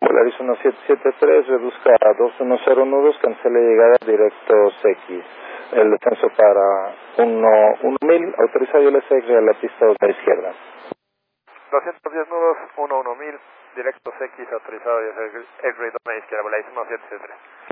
Volaris 1773, reduzca a 210 nudos, cancele llegada directos X. El descenso para 1000, autoriza ILS a la pista 2 a la izquierda. 210 nudos, 1000, directos X, autorizado X-Ray 2 a la izquierda, Volaris 1773.